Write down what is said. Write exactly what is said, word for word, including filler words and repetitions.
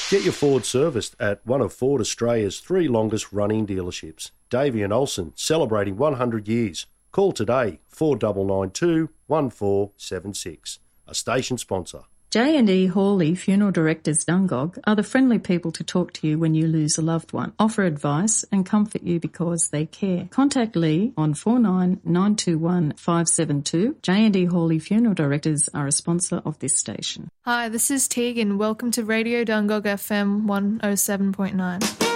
Get your Ford serviced at one of Ford Australia's three longest running dealerships. Davey and Olsen, celebrating one hundred years. Call today, four nine nine two, one four seven six. A station sponsor. J and E Hawley Funeral Directors Dungog are the friendly people to talk to you when you lose a loved one, offer advice and comfort you because they care. Contact Lee on four nine nine two one five seven two. J and E Hawley Funeral Directors are a sponsor of this station. Hi, this is Tegan. Welcome to Radio Dungog F M one oh seven point nine.